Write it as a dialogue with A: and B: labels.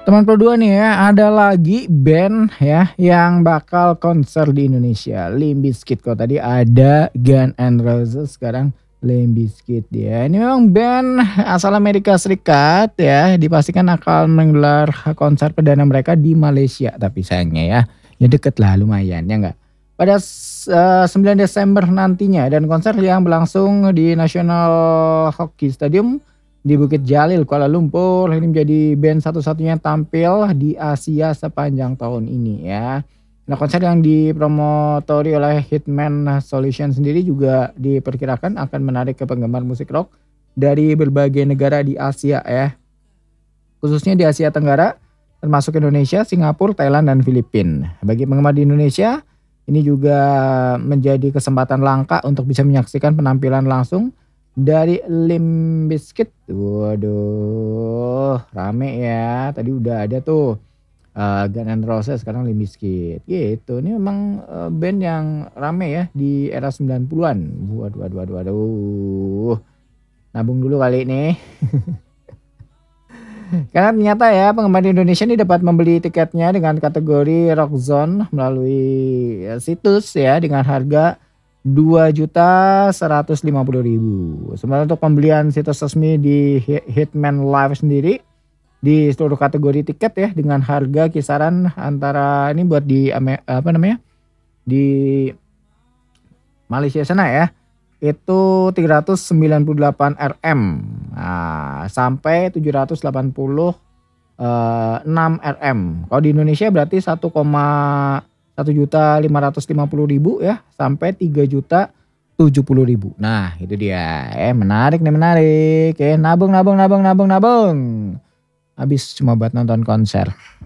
A: Teman Pro 2 nih ya, ada lagi band ya yang bakal konser di Indonesia. Limp Bizkit, kalau tadi ada Guns N' Roses, sekarang Limp Bizkit ya. Ini memang band asal Amerika Serikat ya, dipastikan akan menggelar konser perdana mereka di Malaysia. Tapi sayangnya ya deket lah lumayan ya enggak. Pada 9 Desember nantinya, dan konser yang berlangsung di National Hockey Stadium di Bukit Jalil, Kuala Lumpur. Ini menjadi band satu-satunya tampil di Asia sepanjang tahun ini ya. Nah, konser yang dipromotori oleh Hitman Solution sendiri juga diperkirakan akan menarik ke penggemar musik rock dari berbagai negara di Asia ya. Khususnya di Asia Tenggara, termasuk Indonesia, Singapura, Thailand, dan Filipina. Bagi penggemar di Indonesia, ini juga menjadi kesempatan langka untuk bisa menyaksikan penampilan langsung dari Limp Bizkit. Waduh, rame ya. Tadi udah ada tuh Guns N' Roses, sekarang Limp Bizkit gitu. Ini memang band yang rame ya di era 90-an. Waduh. Nabung dulu kali nih. Karena ternyata ya penggemar di Indonesia ini dapat membeli tiketnya dengan kategori Rock Zone melalui situs ya dengan harga 2.150.000. Sementara untuk pembelian situs resmi di Hitman Live sendiri di seluruh kategori tiket ya dengan harga kisaran antara ini buat di di Malaysia sana ya, itu 398 Rm sampai 786 Rm. Kalau di Indonesia berarti 1,1.550.000 ya sampai 3.070.000. Nah itu dia, menarik ya, nabung. Habis cuma buat nonton konser.